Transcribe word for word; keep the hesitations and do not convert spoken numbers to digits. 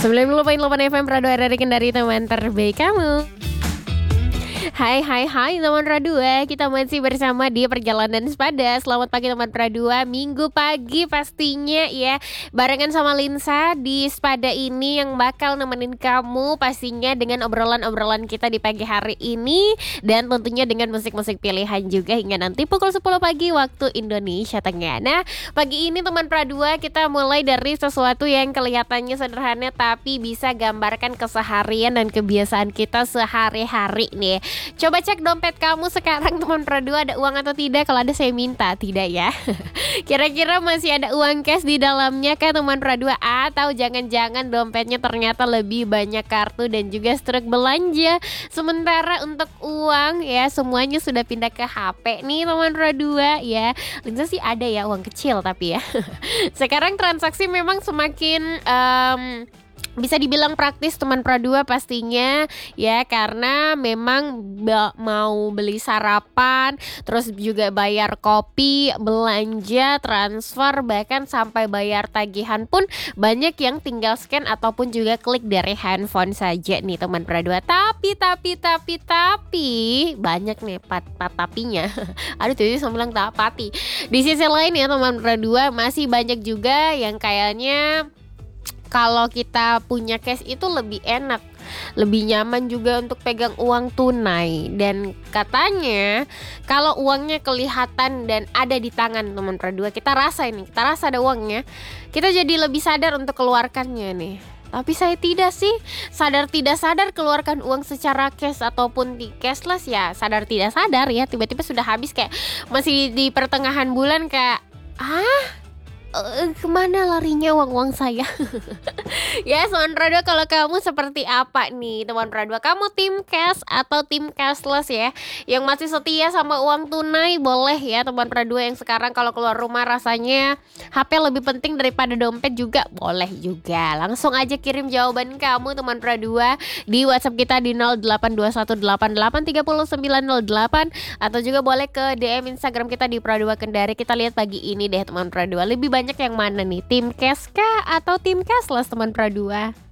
sembilan puluh koma delapan F M Rado R R Kendari, teman terbaik kamu. Hai hai hai teman Radua, kita masih bersama di Perjalanan Sepada. Selamat pagi teman Radua, minggu pagi pastinya ya. Barengan sama Linsa di Sepada ini yang bakal nemenin kamu pastinya dengan obrolan-obrolan kita di pagi hari ini. Dan tentunya dengan musik-musik pilihan juga hingga nanti pukul sepuluh pagi waktu Indonesia Tengah. Nah, pagi ini teman Radua kita mulai dari sesuatu yang kelihatannya sederhana tapi bisa gambarkan keseharian dan kebiasaan kita sehari-hari nih. Coba cek dompet kamu sekarang teman Radua, ada uang atau tidak? Kalau ada saya minta, tidak ya. Kira-kira masih ada uang cash di dalamnya kah teman Radua? Atau jangan-jangan dompetnya ternyata lebih banyak kartu dan juga struk belanja. Sementara untuk uang ya semuanya sudah pindah ke H P nih teman Radua ya. Linsa sih ada ya uang kecil tapi ya. Sekarang transaksi memang semakin um, bisa dibilang praktis teman Pradua pastinya ya, karena memang ba- mau beli sarapan, terus juga bayar kopi, belanja, transfer, bahkan sampai bayar tagihan pun banyak yang tinggal scan ataupun juga klik dari handphone saja nih teman Pradua. Tapi tapi tapi tapi banyak nih pat, pat tapinya. Aduh jadi saya bilang tapati. Di sisi lain ya teman Pradua, masih banyak juga yang kayaknya kalau kita punya cash itu lebih enak, lebih nyaman juga untuk pegang uang tunai. Dan katanya kalau uangnya kelihatan dan ada di tangan teman Pradua, kita rasa ini, kita rasa ada uangnya, kita jadi lebih sadar untuk keluarkannya nih. Tapi saya tidak sih, sadar tidak sadar keluarkan uang secara cash ataupun di cashless ya, sadar tidak sadar ya, tiba-tiba sudah habis, kayak masih di pertengahan bulan kayak ah Uh, kemana larinya uang-uang saya? Ya teman Pradua, kalau kamu seperti apa nih teman Pradua? Kamu tim cash atau tim cashless ya? Yang masih setia sama uang tunai boleh ya teman Pradua. Yang sekarang kalau keluar rumah rasanya H P lebih penting daripada dompet juga boleh juga. Langsung aja kirim jawaban kamu teman Pradua di WhatsApp kita di nol delapan dua satu delapan delapan tiga nol sembilan nol delapan, atau juga boleh ke D M Instagram kita di Pradua Kendari. Kita lihat pagi ini deh teman Pradua, lebih banyak yang mana nih? Tim cash kah atau tim cashless teman Pradua?